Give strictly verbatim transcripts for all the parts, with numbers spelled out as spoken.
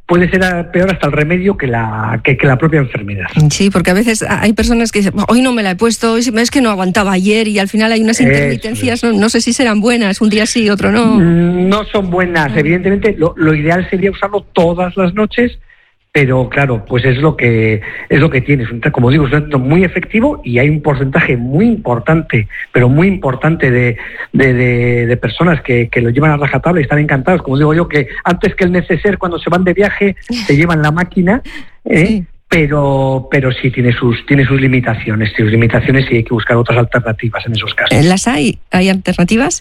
puede ser peor hasta el remedio que la que, que la propia enfermedad. Sí, porque a veces hay personas que dicen, hoy no me la he puesto, hoy es que no aguantaba ayer, y al final hay unas intermitencias, no, no sé si serán buenas, un día sí, otro no. No son buenas, no. Evidentemente lo, lo ideal sería usarlo todas las noches, pero claro, pues es lo que es lo que tiene, es un, como digo, es un tratamiento muy efectivo y hay un porcentaje muy importante, pero muy importante de, de, de, de personas que, que lo llevan a rajatabla y están encantados, como digo yo, que antes que el neceser cuando se van de viaje se llevan la máquina, ¿eh? Sí. pero pero sí tiene sus tiene sus limitaciones, sus limitaciones y hay que buscar otras alternativas en esos casos. ¿Las hay? ¿Hay alternativas?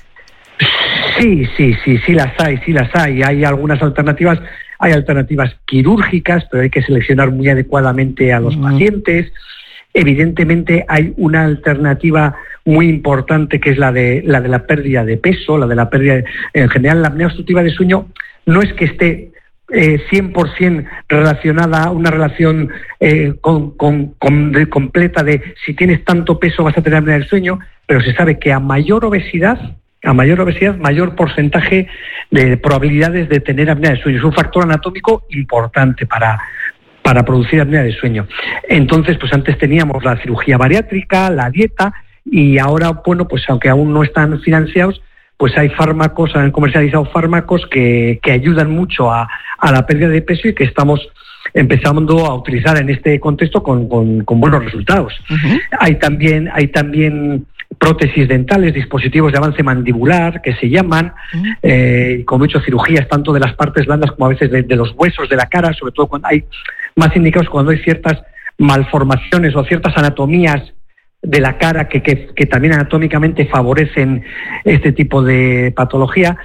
Sí, sí, sí, sí las hay, sí las hay. Hay algunas alternativas. Hay alternativas quirúrgicas, pero hay que seleccionar muy adecuadamente a los uh-huh. pacientes. Evidentemente hay una alternativa muy importante que es la de la de la pérdida de peso, la de la pérdida de, en general la apnea obstructiva de sueño no es que esté eh, cien por ciento relacionada, una relación eh, con, con, con de, completa de si tienes tanto peso vas a tener apnea del sueño, pero se sabe que a mayor obesidad A mayor obesidad, mayor porcentaje de probabilidades de tener apnea de sueño. Es un factor anatómico importante para, para producir apnea de sueño. Entonces, pues antes teníamos la cirugía bariátrica, la dieta, y ahora, bueno, pues aunque aún no están financiados, pues hay fármacos, han comercializado fármacos que, que ayudan mucho a, a la pérdida de peso y que estamos empezando a utilizar en este contexto con, con, con buenos resultados. Uh-huh. Hay también, hay también prótesis dentales, dispositivos de avance mandibular que se llaman, uh-huh. eh, como he hecho cirugías tanto de las partes blandas como a veces de, de los huesos de la cara, sobre todo cuando hay más indicados cuando hay ciertas malformaciones o ciertas anatomías de la cara que, que, que también anatómicamente favorecen este tipo de patología.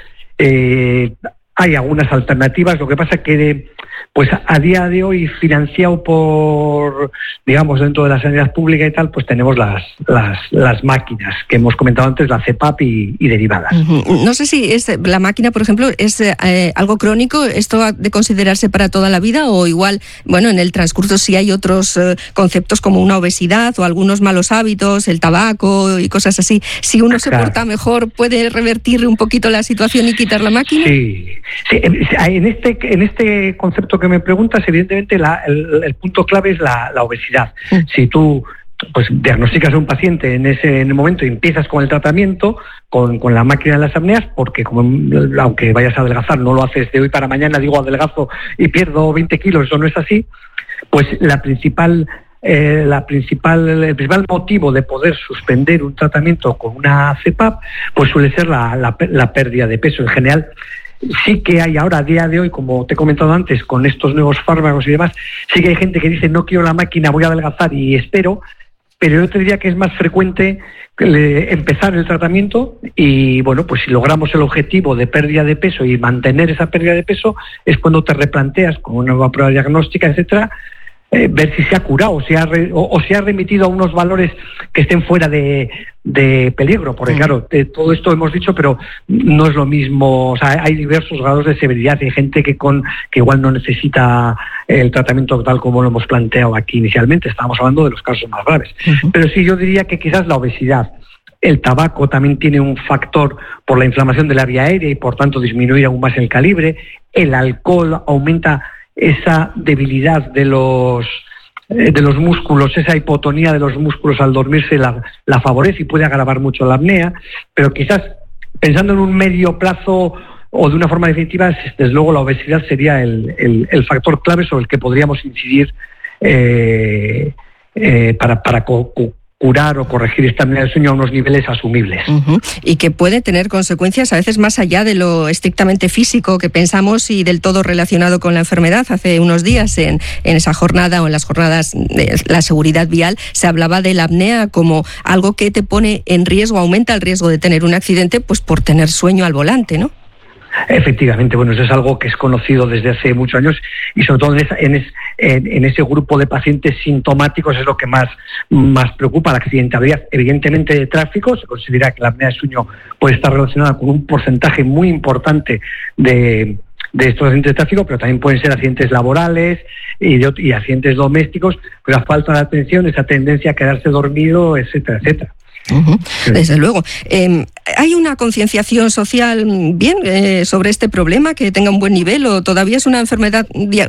Eh, hay algunas alternativas, lo que pasa que de, pues a día de hoy financiado por, digamos, dentro de la sanidad pública y tal, pues tenemos las las, las máquinas que hemos comentado antes, la C PAP y, y derivadas. Uh-huh. No sé si es, la máquina, por ejemplo, es eh, algo crónico, ¿esto ha de considerarse para toda la vida o igual, bueno, en el transcurso sí hay otros eh, conceptos como una obesidad o algunos malos hábitos, el tabaco y cosas así? Si uno claro. se porta mejor, ¿puede revertir un poquito la situación y quitar la máquina? Sí, sí en este en este concepto que me preguntas, evidentemente la, el, el punto clave es la, la obesidad. Mm. Si tú pues diagnosticas a un paciente en ese en el momento y empiezas con el tratamiento, con, con la máquina de las apneas, porque como aunque vayas a adelgazar, no lo haces de hoy para mañana, digo adelgazo y pierdo veinte kilos, eso no es así, pues la principal Eh, la principal, el principal motivo de poder suspender un tratamiento con una C PAP pues suele ser la, la, la pérdida de peso. En general sí que hay ahora a día de hoy, como te he comentado antes, con estos nuevos fármacos y demás, sí que hay gente que dice no quiero la máquina, voy a adelgazar y espero, pero yo te diría que es más frecuente empezar el tratamiento y bueno, pues si logramos el objetivo de pérdida de peso y mantener esa pérdida de peso es cuando te replanteas con una nueva prueba diagnóstica, etcétera, Eh, ver si se ha curado o se ha, re, o, o se ha remitido a unos valores que estén fuera de, de peligro, porque claro, de todo esto hemos dicho, pero no es lo mismo, o sea, hay diversos grados de severidad, hay gente que con que igual no necesita el tratamiento tal como lo hemos planteado aquí inicialmente, estábamos hablando de los casos más graves, uh-huh. pero sí, yo diría que quizás la obesidad, el tabaco también tiene un factor por la inflamación de la vía aérea y por tanto disminuir aún más el calibre, el alcohol aumenta esa debilidad de los eh, de los músculos, esa hipotonía de los músculos al dormirse la, la favorece y puede agravar mucho la apnea, pero quizás pensando en un medio plazo o de una forma definitiva, desde luego la obesidad sería el, el, el factor clave sobre el que podríamos incidir eh, eh, para, para co- co- curar o corregir esta apnea del sueño a unos niveles asumibles. Uh-huh. Y que puede tener consecuencias a veces más allá de lo estrictamente físico que pensamos y del todo relacionado con la enfermedad. Hace unos días en, en esa jornada o en las jornadas de la seguridad vial se hablaba de la apnea como algo que te pone en riesgo, aumenta el riesgo de tener un accidente pues por tener sueño al volante, ¿no? Efectivamente, bueno, eso es algo que es conocido desde hace muchos años y sobre todo en, esa, en, es, en, en ese grupo de pacientes sintomáticos es lo que más, más preocupa. La accidentabilidad, evidentemente, de tráfico. Se considera que la apnea del sueño puede estar relacionada con un porcentaje muy importante de, de estos accidentes de tráfico, pero también pueden ser accidentes laborales y, de, y accidentes domésticos, pero la falta de atención, esa tendencia a quedarse dormido, etcétera, etcétera. Uh-huh. Sí. Desde luego. Eh, ¿Hay una concienciación social bien eh, sobre este problema que tenga un buen nivel o todavía es una enfermedad